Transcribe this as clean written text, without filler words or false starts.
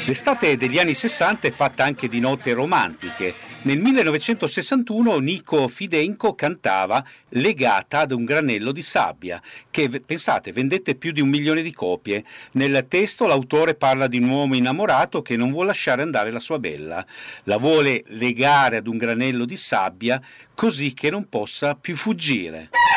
L'estate degli anni 60 è fatta anche di note romantiche. Nel 1961 Nico Fidenco cantava Legata ad un granello di sabbia, che, pensate, vendette più di 1 milione di copie. Nel testo l'autore parla di un uomo innamorato che non vuole lasciare andare la sua bella. La vuole legare ad un granello di sabbia così che non possa più fuggire.